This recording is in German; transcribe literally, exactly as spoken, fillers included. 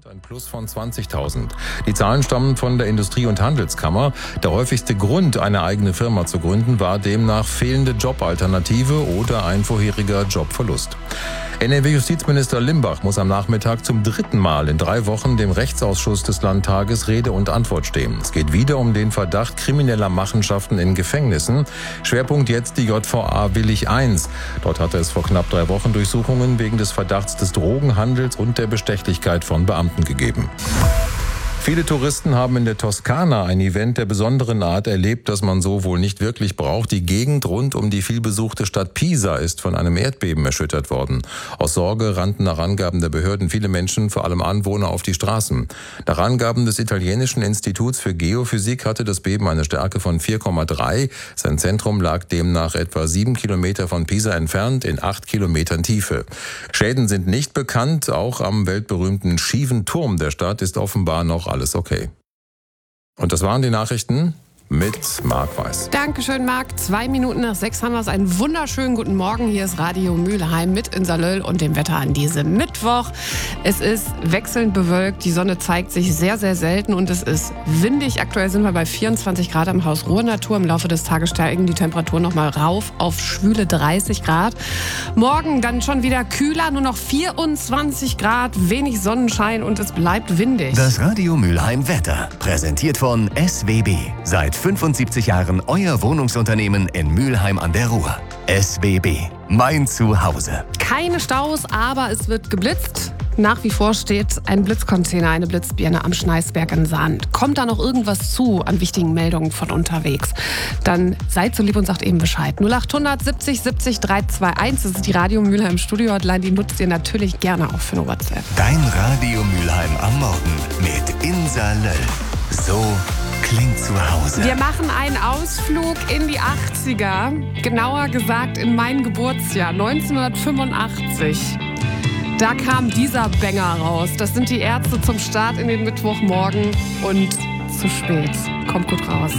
Ein Plus von zwanzigtausend. Die Zahlen stammen von der Industrie- und Handelskammer. Der häufigste Grund, eine eigene Firma zu gründen, war demnach fehlende Jobalternative oder ein vorheriger Jobverlust. N R W-Justizminister Limbach muss am Nachmittag zum dritten Mal in drei Wochen dem Rechtsausschuss des Landtages Rede und Antwort stehen. Es geht wieder um den Verdacht krimineller Machenschaften in Gefängnissen. Schwerpunkt jetzt die J V A Willich eins. Dort hatte es vor knapp drei Wochen Durchsuchungen wegen des Verdachts des Drogenhandels und der Bestechlichkeit von Beamten gegeben. Viele Touristen haben in der Toskana ein Event der besonderen Art erlebt, das man so wohl nicht wirklich braucht. Die Gegend rund um die vielbesuchte Stadt Pisa ist von einem Erdbeben erschüttert worden. Aus Sorge rannten nach Angaben der Behörden viele Menschen, vor allem Anwohner, auf die Straßen. Nach Angaben des italienischen Instituts für Geophysik hatte das Beben eine Stärke von vier Komma drei. Sein Zentrum lag demnach etwa sieben Kilometer von Pisa entfernt, in acht Kilometern Tiefe. Schäden sind nicht bekannt. Auch am weltberühmten schiefen Turm der Stadt ist offenbar noch alles okay. Und das waren die Nachrichten mit Marc Weiß. Dankeschön, Marc. Zwei Minuten nach sechs haben wir es. Einen wunderschönen guten Morgen. Hier ist Radio Mülheim mit Insa Löll und dem Wetter an diesem Mittwoch. Es ist wechselnd bewölkt. Die Sonne zeigt sich sehr, sehr selten und es ist windig. Aktuell sind wir bei vierundzwanzig Grad am Haus Ruhr Natur. Im Laufe des Tages steigen die Temperaturen noch mal rauf auf schwüle dreißig Grad. Morgen dann schon wieder kühler, nur noch vierundzwanzig Grad, wenig Sonnenschein und es bleibt windig. Das Radio Mülheim Wetter, präsentiert von S W B. Seit fünfundsiebzig Jahren euer Wohnungsunternehmen in Mülheim an der Ruhr. S W B, mein Zuhause. Keine Staus, aber es wird geblitzt. Nach wie vor steht ein Blitzcontainer, eine Blitzbirne am Schneisberg in Sand. Kommt da noch irgendwas zu an wichtigen Meldungen von unterwegs? Dann seid so lieb und sagt eben Bescheid. null acht hundert siebzig siebzig dreihunderteinundzwanzig, das ist die Radio Mülheim Studio Hotline. Die nutzt ihr natürlich gerne auch für eine WhatsApp. Dein Radio Mülheim am Morgen mit Insa Löll. So klingt zu Hause. Wir machen einen Ausflug in die achtziger, genauer gesagt in mein Geburtsjahr neunzehnhundertfünfundachtzig. Da kam dieser Banger raus. Das sind die Ärzte zum Start in den Mittwochmorgen und zu spät. Kommt gut raus.